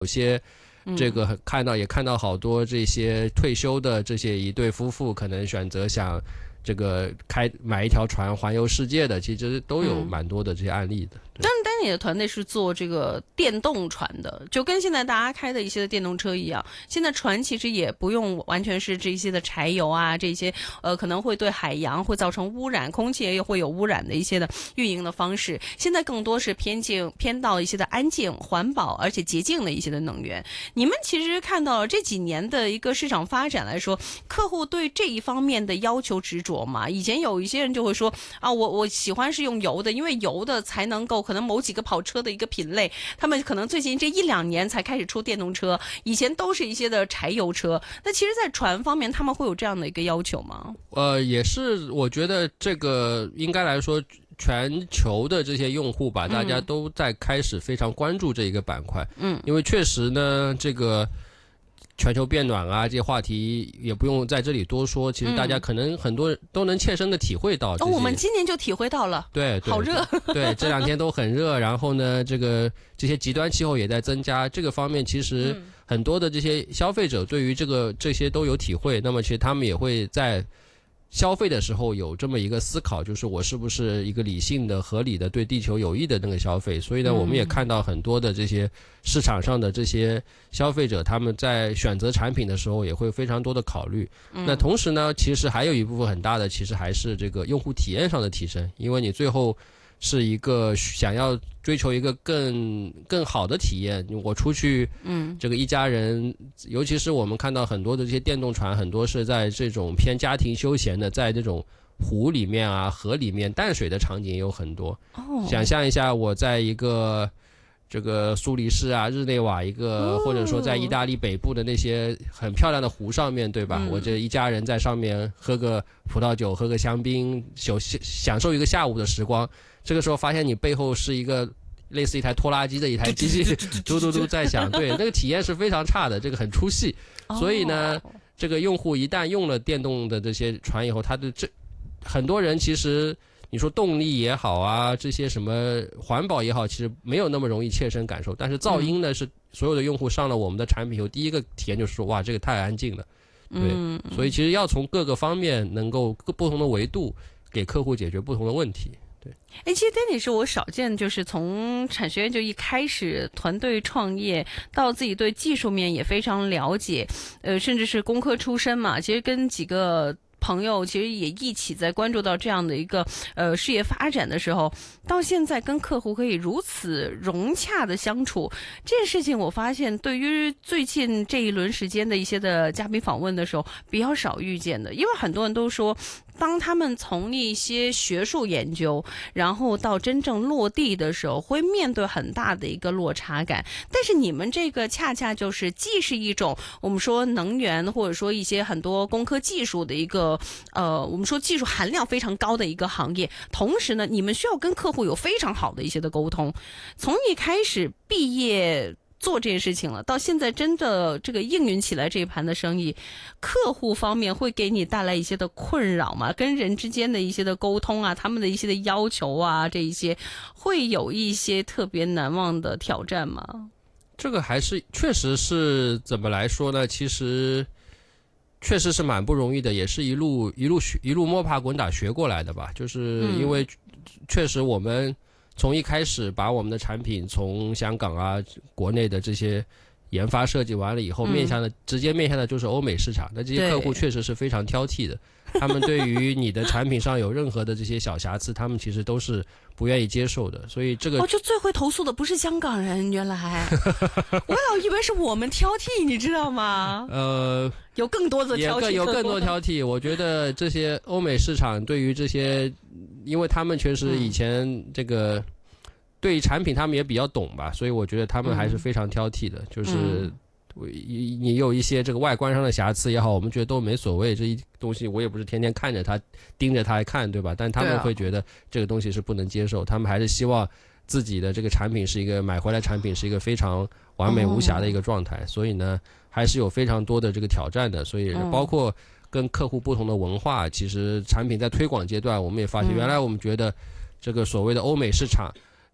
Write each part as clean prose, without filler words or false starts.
有些这个看到好多这些退休的这些一对夫妇，可能选择想这个买一条船环游世界的，其实都有蛮多的这些案例的。 但你的团队是做这个电动船的，就跟现在大家开的一些的电动车一样，现在船其实也不用完全是这些的柴油啊，这些可能会对海洋会造成污染，空气也会有污染的一些的运营的方式，现在更多是偏到一些的安静、环保而且洁净的一些的能源。你们其实看到了这几年的一个市场发展来说，客户对这一方面的要求执着嘛？以前有一些人就会说啊，我喜欢是用油的，因为油的才能够可能某几个跑车的一个品类，他们可能最近这1-2年才开始出电动车，以前都是一些的柴油车。那其实在船方面他们会有这样的一个要求吗？ 也是，我觉得这个应该来说全球的这些用户吧，大家都在开始非常关注这一个板块。因为确实呢，这个全球变暖啊，这些话题也不用在这里多说，其实大家可能很多人都能切身的体会到。 我们今年就体会到了， 对， 好热。 对，这2天都很热，然后呢，这些极端气候也在增加，这个方面其实很多的这些消费者对于这些都有体会，那么其实他们也会在消费的时候有这么一个思考，就是我是不是一个理性的、合理的、对地球有益的那个消费。所以呢，我们也看到很多的这些市场上的这些消费者，他们在选择产品的时候也会非常多的考虑。那同时呢，其实还有一部分很大的，其实还是这个用户体验上的提升，因为你最后是一个想要追求一个更好的体验。我出去，这个一家人，尤其是我们看到很多的这些电动船，很多是在这种偏家庭休闲的，在这种湖里面啊、河里面、淡水的场景也有很多。想象一下，我在一个这个苏黎世啊、日内瓦一个，或者说在意大利北部的那些很漂亮的湖上面，对吧？我这一家人在上面喝个葡萄酒、喝个香槟，享受一个下午的时光。这个时候发现你背后是一个类似一台拖拉机的一台机器，嘟嘟嘟在响，对，那个体验是非常差的，这个很出戏。所以呢，这个用户一旦用了电动的这些船以后，他的很多人其实你说动力也好啊，这些什么环保也好，其实没有那么容易切身感受。但是噪音呢，是所有的用户上了我们的产品以后，第一个体验就是说，哇，这个太安静了。对，所以其实要从各个方面能够不同的维度给客户解决不同的问题。对， 其实 Danny 是我少见，就是从产学院就一开始团队创业，到自己对技术面也非常了解，甚至是工科出身嘛，其实跟几个朋友其实也一起在关注到这样的一个事业发展的时候，到现在跟客户可以如此融洽的相处，这件事情我发现对于最近这一轮时间的一些的嘉宾访问的时候比较少遇见的，因为很多人都说当他们从一些学术研究然后到真正落地的时候会面对很大的一个落差感，但是你们这个恰恰就是既是一种我们说能源或者说一些很多工科技术的一个我们说技术含量非常高的一个行业，同时呢你们需要跟客户有非常好的一些的沟通，从一开始毕业做这件事情了，到现在真的这个应运起来这一盘的生意，客户方面会给你带来一些的困扰吗？跟人之间的一些的沟通啊，他们的一些的要求啊，这一些会有一些特别难忘的挑战吗？ 这个还是确实是怎么来说呢？其实确实是蛮不容易的，也是一路摸爬滚打学过来的吧。就是因为确实我们从一开始把我们的产品从香港啊、国内的这些研发设计完了以后，直接面向的就是欧美市场。那这些客户确实是非常挑剔的，他们对于你的产品上有任何的这些小瑕疵，他们其实都是不愿意接受的。所以这个就最会投诉的不是香港人，原来我老以为是我们挑剔，你知道吗？有更多的挑剔， 有更多挑剔。我觉得这些欧美市场对于这些，因为他们确实以前这个对产品他们也比较懂吧，所以我觉得他们还是非常挑剔的。就是你有一些这个外观上的瑕疵也好，我们觉得都没所谓，这一东西我也不是天天看着它盯着它来看，对吧？但他们会觉得这个东西是不能接受，他们还是希望自己的这个产品是一个买回来产品是一个非常完美无瑕的一个状态。所以呢还是有非常多的这个挑战的。所以包括跟客户不同的文化，其实产品在推广阶段我们也发现，原来我们觉得这个所谓的欧美市场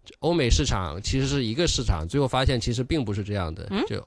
欧美市场其实是一个市场，最后发现其实并不是这样的。就